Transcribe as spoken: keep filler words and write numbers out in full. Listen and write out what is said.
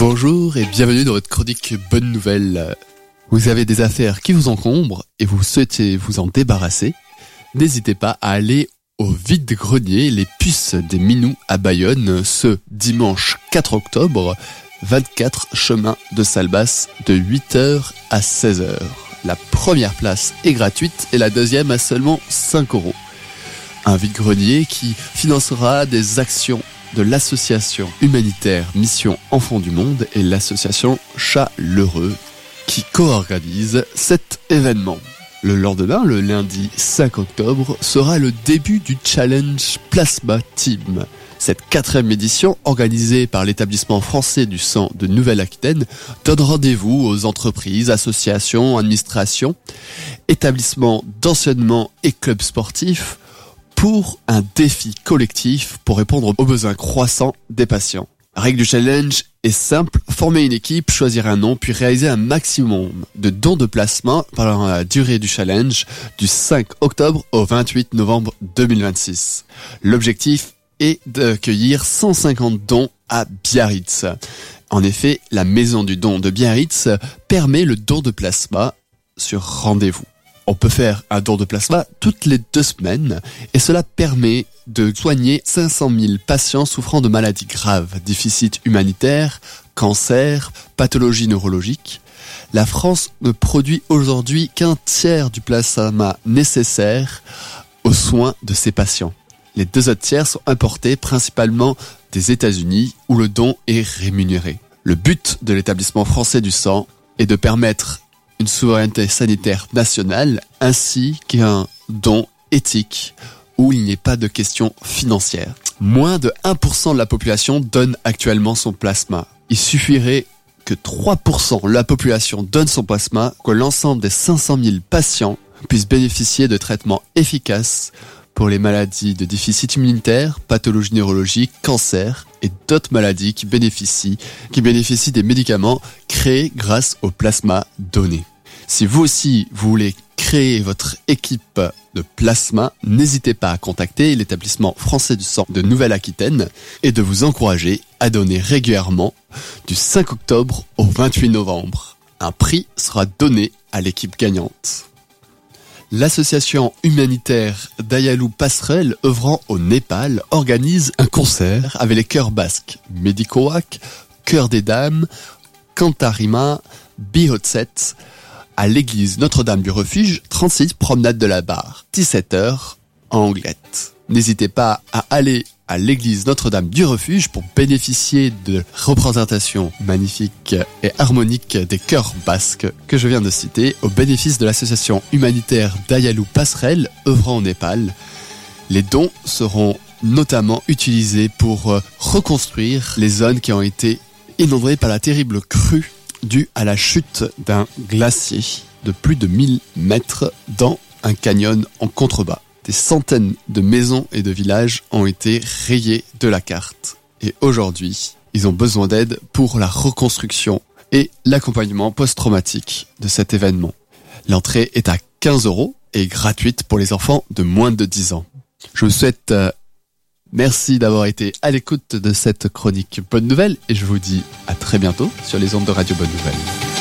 Bonjour et bienvenue dans votre chronique Bonne Nouvelle. Vous avez des affaires qui vous encombrent et vous souhaitez vous en débarrasser? N'hésitez pas à aller au vide-grenier Les Puces des Minous à Bayonne ce dimanche quatre octobre, vingt-quatre chemin de Salbas de huit heures à seize heures. La première place est gratuite et la deuxième à seulement cinq euros. Un vide-grenier qui financera des actions de l'association humanitaire Mission Enfants du Monde et l'association Chat L'Heureux qui co-organise cet événement. Le lendemain, le lundi cinq octobre, sera le début du Challenge Plasma Team. Cette quatrième édition, organisée par l'établissement français du sang de Nouvelle-Aquitaine, donne rendez-vous aux entreprises, associations, administrations, établissements d'enseignement et clubs sportifs pour un défi collectif pour répondre aux besoins croissants des patients. La règle du challenge est simple, former une équipe, choisir un nom, puis réaliser un maximum de dons de plasma pendant la durée du challenge du cinq octobre au vingt-huit novembre deux mille vingt-six. L'objectif est d'accueillir cent cinquante dons à Biarritz. En effet, la maison du don de Biarritz permet le don de plasma sur rendez-vous. On peut faire un don de plasma toutes les deux semaines et cela permet de soigner cinq cent mille patients souffrant de maladies graves, déficit humanitaire, cancer, pathologies neurologiques. La France ne produit aujourd'hui qu'un tiers du plasma nécessaire aux soins de ces patients. Les deux autres tiers sont importés principalement des États-Unis où le don est rémunéré. Le but de l'établissement français du sang est de permettre une souveraineté sanitaire nationale ainsi qu'un don éthique où il n'y ait pas de question financière. Moins de un pour cent de la population donne actuellement son plasma. Il suffirait que trois pour cent de la population donne son plasma, que l'ensemble des cinq cent mille patients puissent bénéficier de traitements efficaces pour les maladies de déficit immunitaire, pathologies neurologiques, cancer et d'autres maladies qui bénéficient, qui bénéficient des médicaments créés grâce au plasma donné. Si vous aussi vous voulez créer votre équipe de plasma, n'hésitez pas à contacter l'établissement français du sang de Nouvelle-Aquitaine et de vous encourager à donner régulièrement du cinq octobre au vingt-huit novembre. Un prix sera donné à l'équipe gagnante. L'association humanitaire Dayalou Passerelle œuvrant au Népal organise un concert avec les chœurs basques Medikoak, Chœur des Dames, Cantarima, Bihotset à l'église Notre-Dame du Refuge, trente-six promenade de la Barre, dix-sept heures en Anglette. N'hésitez pas à aller à l'église Notre-Dame du Refuge pour bénéficier de représentations magnifiques et harmoniques des chœurs basques que je viens de citer au bénéfice de l'association humanitaire Dayalou Passerelle œuvrant au Népal. Les dons seront notamment utilisés pour reconstruire les zones qui ont été inondées par la terrible crue due à la chute d'un glacier de plus de mille mètres dans un canyon en contrebas. Des centaines de maisons et de villages ont été rayés de la carte. Et aujourd'hui, ils ont besoin d'aide pour la reconstruction et l'accompagnement post-traumatique de cet événement. L'entrée est à quinze euros et gratuite pour les enfants de moins de dix ans. Je vous souhaite euh, merci d'avoir été à l'écoute de cette chronique Bonne Nouvelle et je vous dis à très bientôt sur les ondes de Radio Bonne Nouvelle.